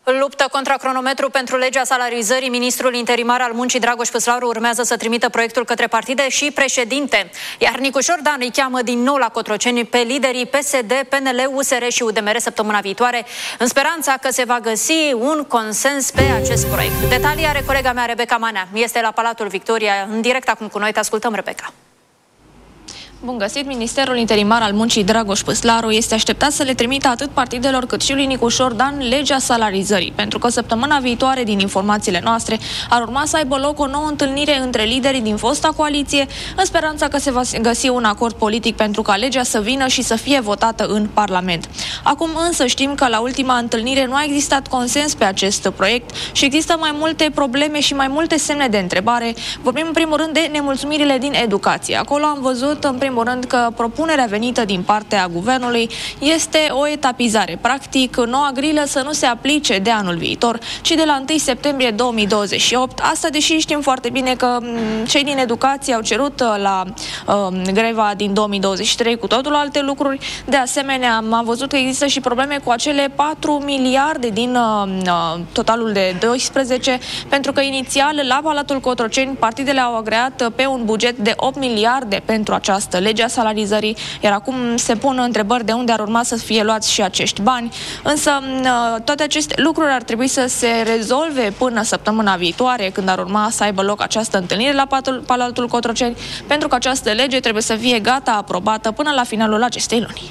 În luptă contra cronometru pentru legea salarizării, ministrul interimar al muncii Dragoș Păslaru urmează să trimită proiectul către partide și președinte. Iar Nicușor Dan îi cheamă din nou la Cotroceni pe liderii PSD, PNL, USR și UDMR săptămâna viitoare, în speranța că se va găsi un consens pe acest proiect. Detalii are colega mea, Rebecca Manea. Este la Palatul Victoria, în direct acum cu noi. Te ascultăm, Rebecca. Bun găsit! Ministerul interimar al muncii Dragoș Păslaru este așteptat să le trimită atât partidelor cât și lui Nicușor Dan legea salarizării, pentru că săptămâna viitoare, din informațiile noastre, ar urma să aibă loc o nouă întâlnire între liderii din fosta coaliție, în speranța că se va găsi un acord politic pentru ca legea să vină și să fie votată în Parlament. Acum însă știm că la ultima întâlnire nu a existat consens pe acest proiect și există mai multe probleme și mai multe semne de întrebare. Vorbim în primul rând de nemulțumirile din educație. Acolo am văzut în primul rând că propunerea venită din partea guvernului este o etapizare. Practic, noua grilă să nu se aplice de anul viitor, ci de la 1 septembrie 2028. Asta deși știm foarte bine că cei din educație au cerut la greva din 2023 cu totul alte lucruri. De asemenea, am văzut că există și probleme cu acele 4 miliarde din totalul de 12, pentru că inițial la Palatul Cotroceni partidele au agreat pe un buget de 8 miliarde pentru această legea salarizării, iar acum se pun întrebări de unde ar urma să fie luați și acești bani. Însă toate aceste lucruri ar trebui să se rezolve până săptămâna viitoare, când ar urma să aibă loc această întâlnire la Palatul Cotroceni, pentru că această lege trebuie să fie gata aprobată până la finalul acestei luni.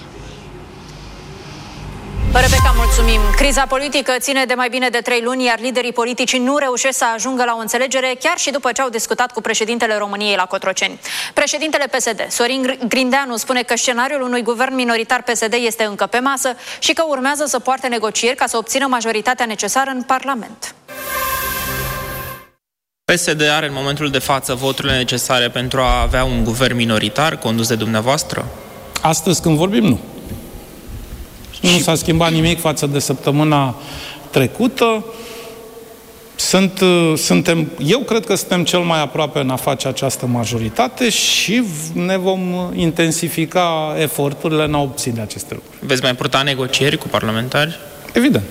Rebecca, mulțumim. Criza politică ține de mai bine de 3 luni, iar liderii politici nu reușesc să ajungă la o înțelegere, chiar și după ce au discutat cu președintele României la Cotroceni. Președintele PSD, Sorin Grindeanu, spune că scenariul unui guvern minoritar PSD este încă pe masă și că urmează să poarte negocieri ca să obțină majoritatea necesară în Parlament. PSD are în momentul de față voturile necesare pentru a avea un guvern minoritar condus de dumneavoastră? Astăzi, când vorbim, nu. Nu s-a schimbat nimic față de săptămâna trecută. Eu cred că suntem cel mai aproape în a face această majoritate și ne vom intensifica eforturile în a obține aceste lucruri. Veți mai purta negocieri cu parlamentari? Evident.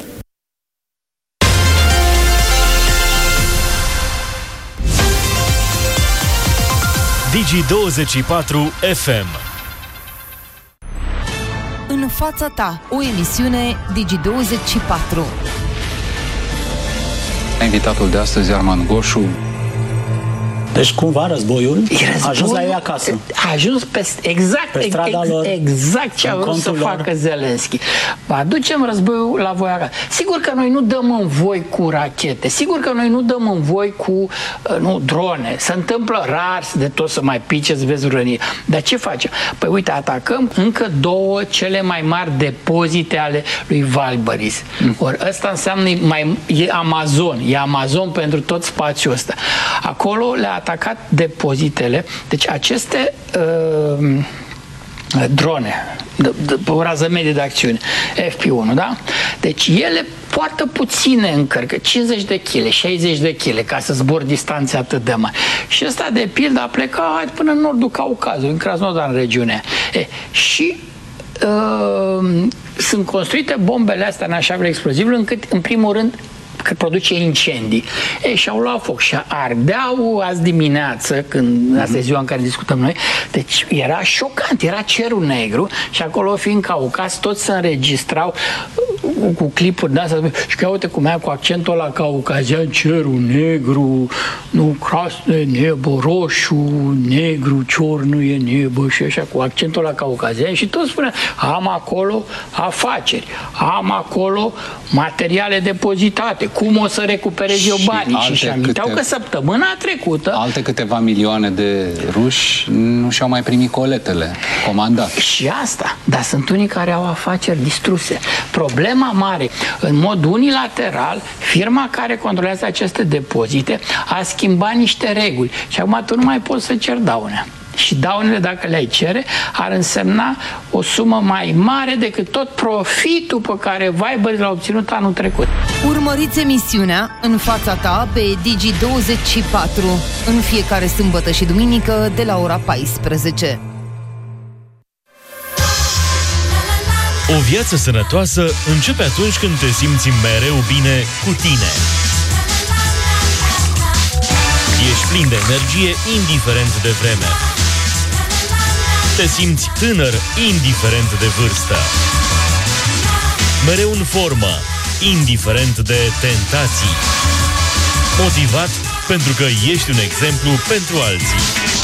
Digi24 FM. În fața ta, o emisiune Digi24. Invitatul de astăzi, Arman Goșu. Deci cumva războiul a ajuns la ei acasă. A ajuns exact ce a vrut să facă Zelenski. Aducem războiul la voi acasă. Sigur că noi nu dăm în voi cu rachete, sigur că noi nu dăm în voi cu drone. Se întâmplă rar de tot să mai pice, să vezi rănie. Dar ce facem? Păi uite, atacăm încă 2 cele mai mari depozite ale lui Valbăris. Ori ăsta înseamnă e Amazon pentru tot spațiul ăsta. Acolo le-a atacat depozitele. Deci aceste drone o rază medie de acțiune, FP1, da? Deci ele poartă puține încărcă, 50 de kg, 60 de kg, ca să zbor distanțe atât de mari. Și ăsta, de pildă, a plecat până în nordul Caucazului, în Krasnodar, în regiunea. Și sunt construite bombele astea în așa fel explozibil, încât, în primul rând, că produce incendii. Și-au luat foc și ardeau azi dimineață, când asta e ziua în care discutăm noi. Deci era șocant, era cerul negru și acolo, fiind Caucaz, toți se înregistrau cu clipuri de astea și că uite cum aia cu accentul ăla caucazian, cerul negru, nu, crasne, nebă, roșu, negru, ciornă e nebă și așa, cu accentul ăla caucazian și toți spunea, am acolo afaceri, am acolo materiale depozitate, cum o să recuperez eu banii? Și aminteau că săptămâna trecută alte câteva milioane de ruși nu și-au mai primit coletele comandate. Și asta, dar sunt unii care au afaceri distruse. Problema mare, în mod unilateral, firma care controlează aceste depozite a schimbat niște reguli și acum tu nu mai poți să ceri daune. Și daunele, dacă le-ai cere, ar însemna o sumă mai mare decât tot profitul pe care Viber l-a obținut anul trecut. Urmăriți emisiunea În fața ta pe Digi24 în fiecare sâmbătă și duminică de la ora 14. O viață sănătoasă începe atunci când te simți mereu bine cu tine. Ești plin de energie, indiferent de vreme. Te simți tânăr, indiferent de vârstă. Mereu în formă, indiferent de tentații. Motivat pentru că ești un exemplu pentru alții.